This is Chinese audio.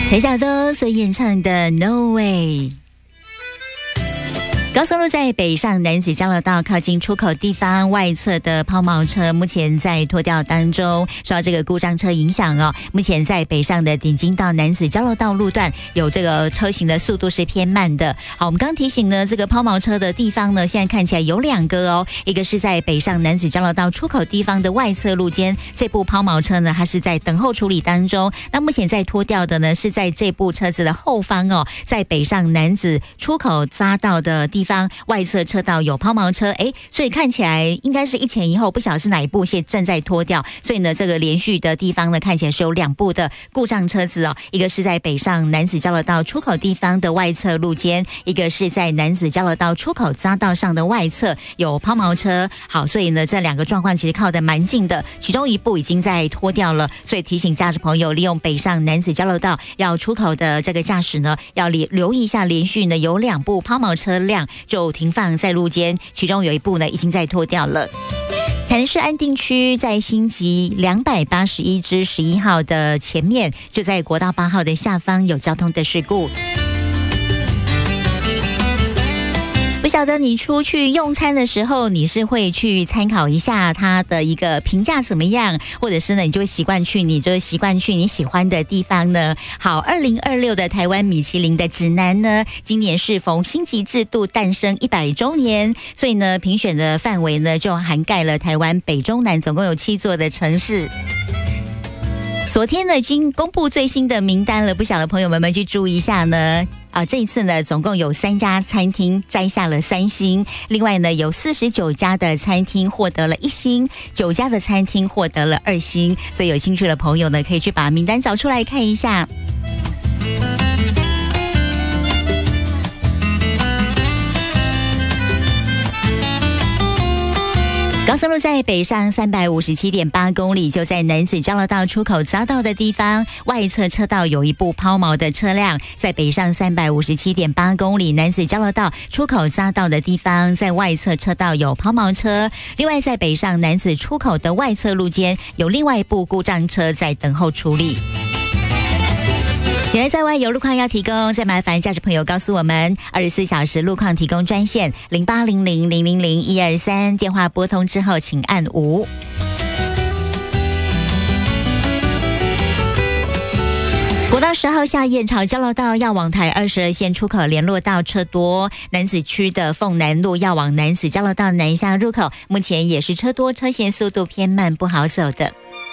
陈晓东所演唱的 No Way。高速路在北上南子交流道靠近出口地方外侧的抛锚车目前在拖吊当中，受到这个故障车影响哦。目前在北上的顶金到南子交流道路段有这个车行的速度是偏慢的。好，我们刚提醒呢，这个抛锚车的地方呢，现在看起来有2个哦，一个是在北上南子交流道出口地方的外侧路肩，这部抛锚车呢，它是在等候处理当中。那目前在拖吊的呢，是在这部车子的后方哦，在北上南子出口匝道的地方。外侧车道有抛锚车，所以看起来应该是一前一后，不晓得是哪一部现正在拖吊，所以呢，这个连续的地方呢，看起来是有2部的故障车子哦，一个是在北上南子交流道出口地方的外侧路肩，一个是在南子交流道出口匝道上的外侧有抛锚车。好，所以呢，这2个状况其实靠得蛮近的，其中一部已经在拖吊了，所以提醒驾驶朋友，利用北上南子交流道要出口的这个驾驶呢，要留意一下，连续呢有2部抛锚车辆就停放在路肩，其中有一部呢已经在拖吊了。台南市安定区在星级281支11号的前面，就在国道8号的下方有交通的事故。不晓得你出去用餐的时候，你是会去参考一下它的一个评价怎么样，或者是呢，你就会习惯去你喜欢的地方呢？好，2026的台湾米其林的指南呢，今年适逢星级制度诞生100周年，所以呢，评选的范围呢就涵盖了台湾北中南总共有7座的城市。昨天呢，已经公布最新的名单了，不晓得朋友们去注意一下呢。这一次呢，总共有3家餐厅摘下了3星，另外呢，有49家的餐厅获得了1星，9家的餐厅获得了2星，所以有兴趣的朋友呢，可以去把名单找出来看一下。高速路在北上357.8公里，就在南子交流道出口匝道的地方，外侧车道有一部抛锚的车辆，在北上357.8公里南子交流道出口匝道的地方，在外侧车道有抛锚车。另外，在北上南子出口的外侧路肩有另外一部故障车在等候处理。显然在外有路况要提供，再麻烦驾驶朋友告诉我们，24小时路况提供专线0800000123，电话拨通之后请按5。国道10号下燕巢交流道要往台22线出口联络道车多，楠梓区的凤南路要往楠梓交流道南下入口，目前也是车多，车线速度偏慢，不好走的。